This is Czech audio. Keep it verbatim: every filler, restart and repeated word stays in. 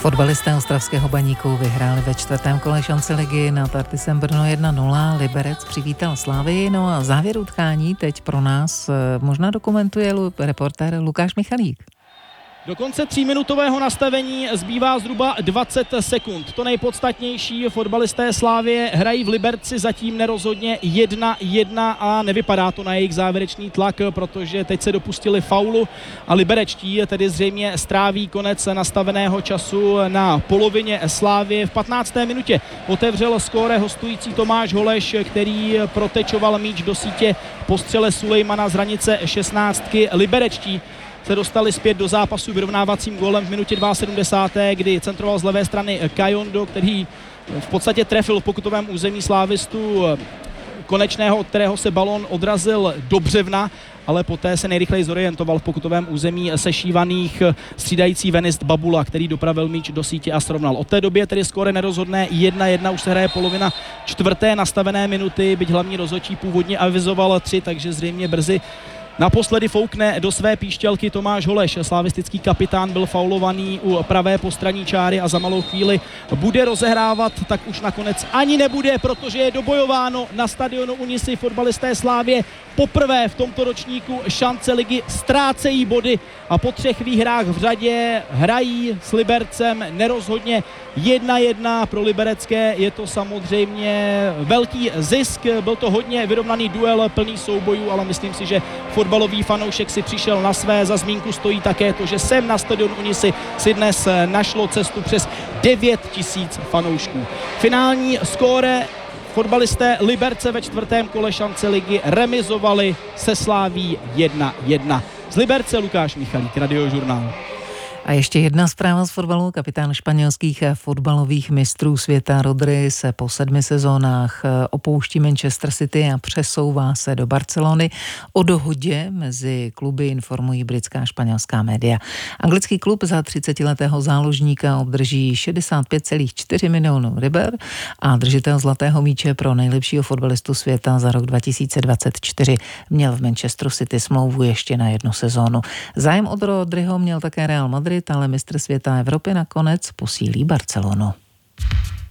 Fotbalisté ostravského Baníku vyhráli ve čtvrtém kole šance ligy nad Artisem Brno jedna nula. Liberec přivítal Slavii, no a závěr utkání teď pro nás možná dokumentuje reportér Lukáš Michalík. Do konce tříminutového nastavení zbývá zhruba dvacet sekund. To nejpodstatnější, fotbalisté Slavie hrají v Liberci zatím nerozhodně jedna jedna a nevypadá to na jejich závěrečný tlak, protože teď se dopustili faulu a liberečtí tedy zřejmě stráví konec nastaveného času na polovině Slavie. V patnácté minutě otevřel skóre hostující Tomáš Holeš, který protečoval míč do sítě po střele Sulejmana z hranice šestnáctky. Liberečtí se dostali zpět do zápasu vyrovnávacím gólem v minutě sedmdesáté druhé, kdy centroval z levé strany Kajondo, který v podstatě trefil v pokutovém území slávistu Konečného, od kterého se balón odrazil do břevna, ale poté se nejrychleji zorientoval v pokutovém území sešívaných střídající Venist Babula, který dopravil míč do sítě a srovnal. Od té doby tedy skóre nerozhodné jedna jedna, už se hraje polovina čtvrté nastavené minuty, byť hlavní rozhodčí původně avizoval tři, takže zřejmě brzy naposledy foukne do své píšťalky Tomáš Holeš. Slavistický kapitán byl faulovaný u pravé postranní čáry a za malou chvíli bude rozehrávat, tak už nakonec ani nebude, protože je dobojováno na stadionu Unisy. Fotbalisté Slavie poprvé v tomto ročníku šance ligy ztrácejí body a po třech výhrách v řadě hrají s Libercem nerozhodně jedna jedna. Pro liberecké je to samozřejmě velký zisk, byl to hodně vyrovnaný duel, plný soubojů, ale myslím si, že fotbalový fanoušek si přišel na své. Za zmínku stojí také to, že sem na stadion Unisy si dnes našlo cestu přes devět tisíc fanoušků. Finální skóre: fotbalisté Liberce ve čtvrtém kole šance ligy remizovali se Slaví jedna jedna. Z Liberce Lukáš Michalík, Radiožurnál. A ještě jedna zpráva z fotbalu. Kapitán španělských fotbalových mistrů světa Rodri se po sedmi sezónách opouští Manchester City a přesouvá se do Barcelony. O dohodě mezi kluby informují britská a španělská média. Anglický klub za třicetiletého záložníka obdrží šedesát pět celá čtyři milionů liber a držitel zlatého míče pro nejlepšího fotbalistu světa za rok dva tisíce dvacet čtyři měl v Manchesteru City smlouvu ještě na jednu sezónu. Zájem od Rodriho měl také Real Madrid, ale mistr světa Evropy nakonec posílí Barcelonu.